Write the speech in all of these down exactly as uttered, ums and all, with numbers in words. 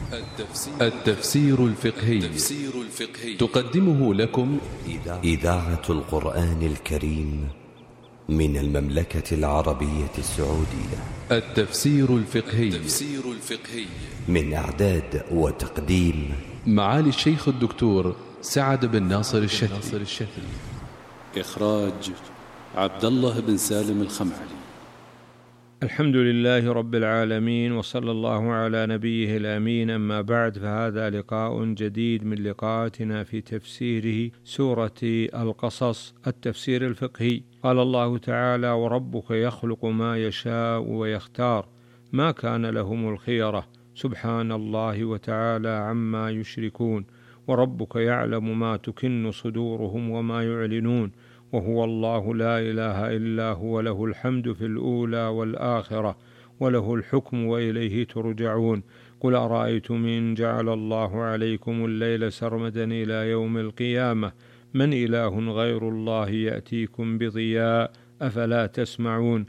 التفسير الفقهي تقدمه لكم إذاعة القرآن الكريم من المملكة العربية السعودية. التفسير الفقهي من إعداد وتقديم معالي الشيخ الدكتور سعد بن ناصر الشتري. إخراج عبد الله بن سالم الخمعلي. الحمد لله رب العالمين، وصلى الله على نبيه الأمين. أما بعد، فهذا لقاء جديد من لقاءاتنا في تفسيره سورة القصص، التفسير الفقهي. قال الله تعالى: وربك يخلق ما يشاء ويختار ما كان لهم الخيرة، سبحان الله وتعالى عما يشركون. وربك يعلم ما تكن صدورهم وما يعلنون، وهو الله لا إله إلا هو، له الحمد في الأولى والآخرة، وله الحكم وإليه ترجعون. قل أرأيتم إن جعل الله عليكم الليل سرمدا إلى يوم القيامة من إله غير الله يأتيكم بضياء أفلا تسمعون.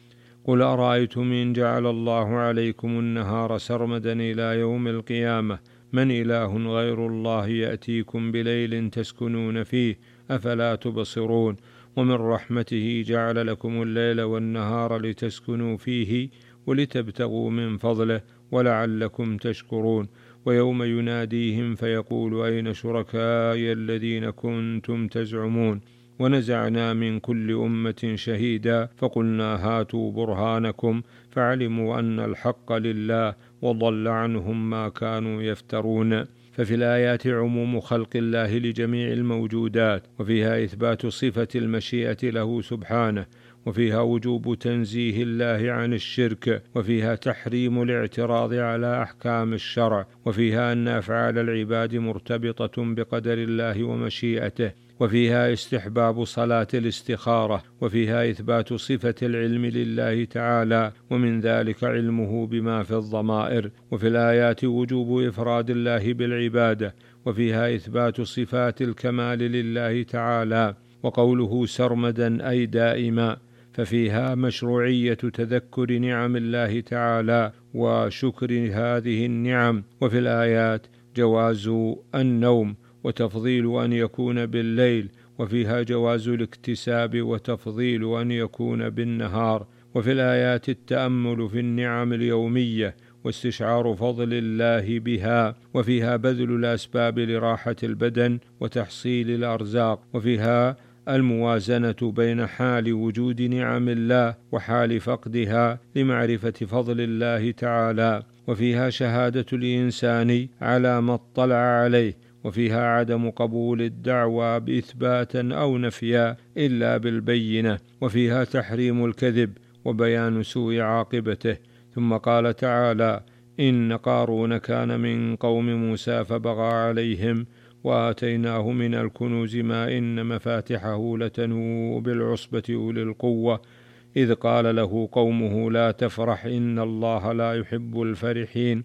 قل أرأيتم إن جعل الله عليكم النهار سرمدا إلى يوم القيامة من إله غير الله يأتيكم بليل تسكنون فيه أفلا تبصرون. ومن رحمته جعل لكم الليل والنهار لتسكنوا فيه ولتبتغوا من فضله ولعلكم تشكرون. ويوم يناديهم فيقول أين شركائي الذين كنتم تزعمون. ونزعنا من كل أمة شهيدا فقلنا هاتوا برهانكم فعلموا أن الحق لله وضل عنهم ما كانوا يفترون. ففي الآيات عموم خلق الله لجميع الموجودات، وفيها إثبات صفة المشيئة له سبحانه، وفيها وجوب تنزيه الله عن الشرك، وفيها تحريم الاعتراض على أحكام الشرع، وفيها أن أفعال العباد مرتبطة بقدر الله ومشيئته، وفيها استحباب صلاة الاستخارة، وفيها إثبات صفة العلم لله تعالى، ومن ذلك علمه بما في الضمائر. وفي الآيات وجوب إفراد الله بالعبادة، وفيها إثبات صفات الكمال لله تعالى. وقوله سرمدا أي دائما، ففيها مشروعية تذكر نعم الله تعالى وشكر هذه النعم. وفي الآيات جواز النوم وتفضيل أن يكون بالليل، وفيها جواز الاكتساب وتفضيل أن يكون بالنهار. وفي الآيات التأمل في النعم اليومية واستشعار فضل الله بها، وفيها بذل الأسباب لراحة البدن وتحصيل الأرزاق، وفيها الموازنة بين حال وجود نعم الله وحال فقدها لمعرفة فضل الله تعالى. وفيها شهادة الإنسان على ما اطلع عليه، وفيها عدم قبول الدعوى بإثباتا أو نفيا إلا بالبينة، وفيها تحريم الكذب وبيان سوء عاقبته. ثم قال تعالى: إن قارون كان من قوم موسى فبغى عليهم وآتيناه من الكنوز ما إن مفاتحه لتنوء بالعصبة أولي القوة إذ قال له قومه لا تفرح إن الله لا يحب الفرحين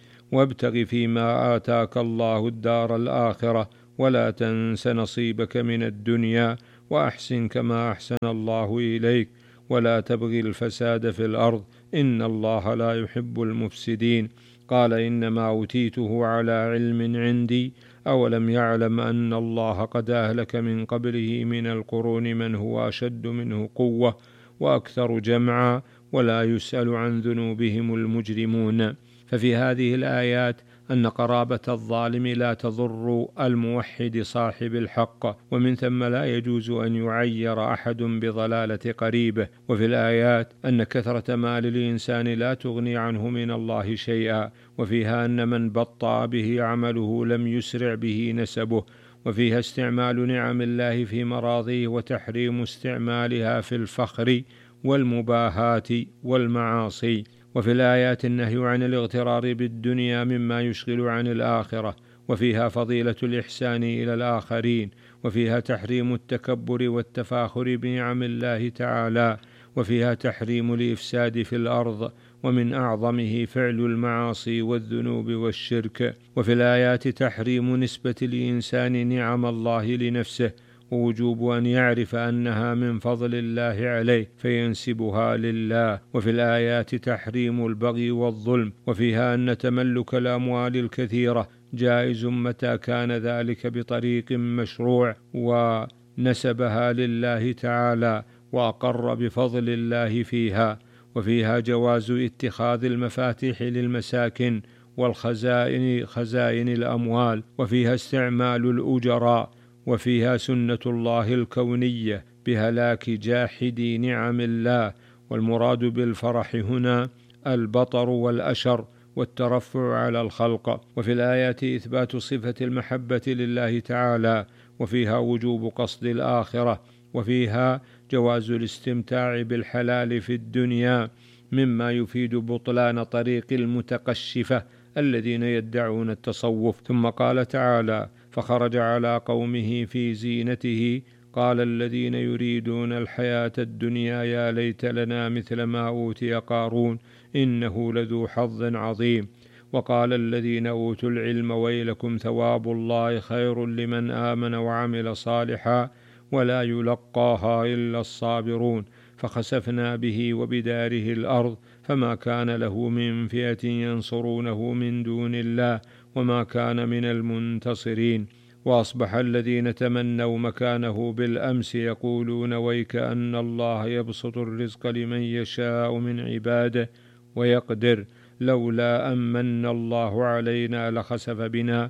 وابتغ فيما آتاك الله الدار الآخرة ولا تنس نصيبك من الدنيا وأحسن كما أحسن الله إليك ولا تبغي الفساد في الأرض إن الله لا يحب المفسدين. قال إنما أوتيته على علم عندي أولم يعلم أن الله قد أهلك من قبله من القرون من هو أشد منه قوة وأكثر جمعا ولا يسأل عن ذنوبهم المجرمون. ففي هذه الآيات أن قرابة الظالم لا تضر الموحد صاحب الحق، ومن ثم لا يجوز أن يعير أحد بضلالة قريبه. وفي الآيات أن كثرة مال الإنسان لا تغني عنه من الله شيئا، وفيها أن من بطأ به عمله لم يسرع به نسبه. وفيها استعمال نعم الله في مراضيه وتحريم استعمالها في الفخر والمباهات والمعاصي. وفي الآيات النهي عن الاغترار بالدنيا مما يشغل عن الآخرة، وفيها فضيلة الإحسان إلى الآخرين، وفيها تحريم التكبر والتفاخر بنعم الله تعالى، وفيها تحريم الإفساد في الأرض ومن أعظمه فعل المعاصي والذنوب والشرك. وفي الآيات تحريم نسبة الإنسان نعم الله لنفسه، ووجوب أن يعرف أنها من فضل الله عليه فينسبها لله. وفي الآيات تحريم البغي والظلم، وفيها أن تملك الأموال الكثيرة جائز متى كان ذلك بطريق مشروع ونسبها لله تعالى وأقر بفضل الله فيها. وفيها جواز اتخاذ المفاتيح للمساكن والخزائن خزائن الأموال، وفيها استعمال الأجراء، وفيها سنة الله الكونية بهلاك جاحدي نعم الله. والمراد بالفرح هنا البطر والأشر والترفع على الخلق. وفي الآيات إثبات صفة المحبة لله تعالى، وفيها وجوب قصد الآخرة، وفيها جواز الاستمتاع بالحلال في الدنيا مما يفيد بطلان طريق المتقشفة الذين يدعون التصوف. ثم قال تعالى: فخرج على قومه في زينته قال الذين يريدون الحياة الدنيا يا ليت لنا مثل ما أوتي قارون إنه لذو حظ عظيم. وقال الذين أوتوا العلم ويلكم ثواب الله خير لمن آمن وعمل صالحا ولا يلقاها إلا الصابرون. فخسفنا به وبداره الأرض فما كان له من فئة ينصرونه من دون الله وما كان من المنتصرين. وأصبح الذين تمنوا مكانه بالأمس يقولون ويك أن الله يبسط الرزق لمن يشاء من عباده ويقدر لولا أمن الله علينا لخسف بنا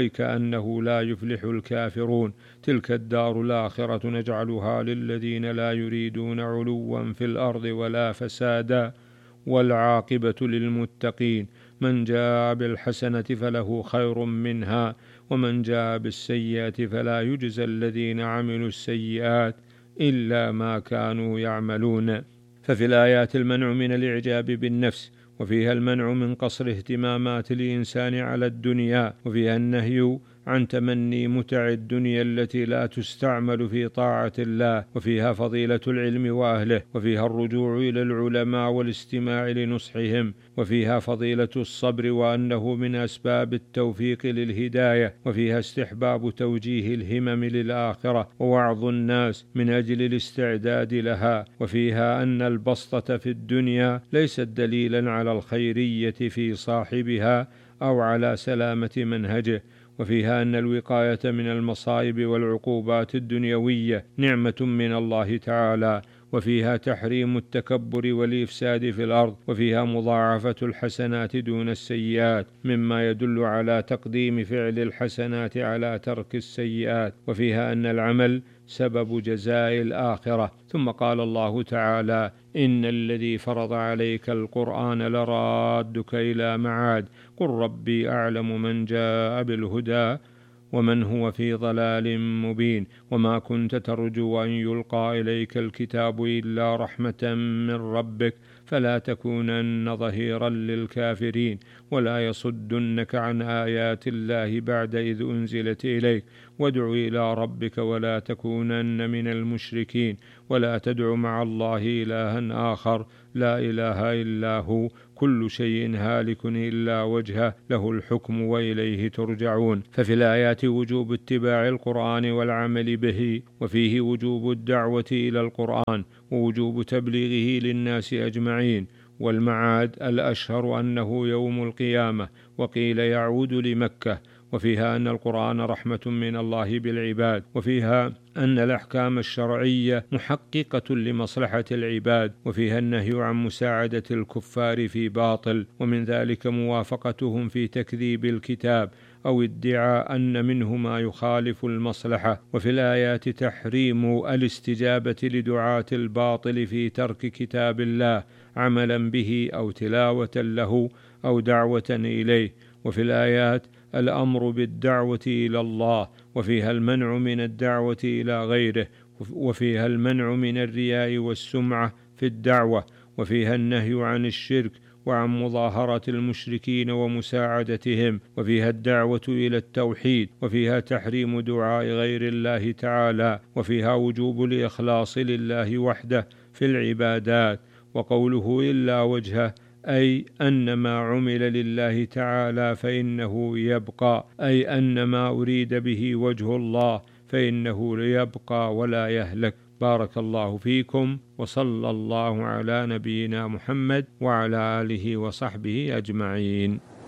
ويكأنه لا يفلح الكافرون. تلك الدار الآخرة نجعلها للذين لا يريدون علوا في الأرض ولا فسادا والعاقبة للمتقين. من جاء بالحسنة فله خير منها ومن جاء بالسيئة فلا يجزى الذين عملوا السيئات إلا ما كانوا يعملون. ففي الآيات المنع من الإعجاب بالنفس، وفيها المنع من قصر اهتمامات الإنسان على الدنيا، وفيها النهي عن تمني متع الدنيا التي لا تستعمل في طاعة الله، وفيها فضيلة العلم وأهله، وفيها الرجوع إلى العلماء والاستماع لنصحهم، وفيها فضيلة الصبر وأنه من أسباب التوفيق للهداية، وفيها استحباب توجيه الهمم للآخرة ووعظ الناس من أجل الاستعداد لها، وفيها أن البسطة في الدنيا ليست دليلا على الخيرية في صاحبها أو على سلامة منهجه، وفيها أن الوقاية من المصائب والعقوبات الدنيوية نعمة من الله تعالى، وفيها تحريم التكبر والإفساد في الأرض، وفيها مضاعفة الحسنات دون السيئات مما يدل على تقديم فعل الحسنات على ترك السيئات، وفيها أن العمل سبب جزاء الآخرة. ثم قال الله تعالى: إن الذي فرض عليك القرآن لرادك إلى معاد قل ربي أعلم من جاء بالهدى ومن هو في ضلال مبين. وما كنت ترجو أن يلقى إليك الكتاب إلا رحمة من ربك فلا تكونن ظهيرا للكافرين ولا يصدنك عن آيات الله بعد إذ أنزلت إليك وادع إلى ربك ولا تكونن من المشركين ولا تدع مع الله إلها آخر لا إله إلا هو كل شيء هالك إلا وجهه له الحكم وإليه ترجعون. ففي الآيات وجوب اتباع القرآن والعمل به، وفيه وجوب الدعوة إلى القرآن ووجوب تبليغه للناس أجمعين. والمعاد الأشهر أنه يوم القيامة، وقيل يعود لمكة. وفيها أن القرآن رحمة من الله بالعباد، وفيها أن الأحكام الشرعية محققة لمصلحة العباد، وفيها النهي عن مساعدة الكفار في باطل، ومن ذلك موافقتهم في تكذيب الكتاب أو ادعاء أن منه ما يخالف المصلحة. وفي الآيات تحريم الاستجابة لدعاة الباطل في ترك كتاب الله عملا به أو تلاوة له أو دعوة إليه. وفي الآيات الأمر بالدعوة إلى الله، وفيها المنع من الدعوة إلى غيره، وفيها المنع من الرياء والسمعة في الدعوة، وفيها النهي عن الشرك وعن مظاهرة المشركين ومساعدتهم، وفيها الدعوة إلى التوحيد، وفيها تحريم دعاء غير الله تعالى، وفيها وجوب الإخلاص لله وحده في العبادات. وقوله إلا وجهه أي أن ما عمل لله تعالى فإنه يبقى، أي أن ما أريد به وجه الله فإنه ليبقى ولا يهلك. بارك الله فيكم، وصلى الله على نبينا محمد وعلى آله وصحبه أجمعين.